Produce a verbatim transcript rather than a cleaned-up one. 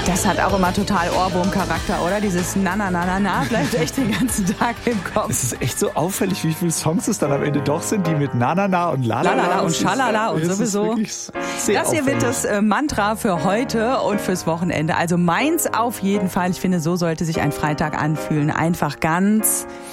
Das hat auch immer total Ohrwurm-Charakter, oder? Dieses Na, na, na, na, na bleibt echt den ganzen Tag im Kopf. Es ist echt so auffällig, wie viele Songs es dann am Ende doch sind, die mit Na, na, na und La, la, la, Lalala und ist- Schalala und es ist sowieso. wirklich sehr Das hier wird auffällig. das äh, Mantra für heute und fürs Wochenende. Also meins auf jeden Fall. Ich finde, so sollte sich ein Freitag anfühlen. Einfach ganz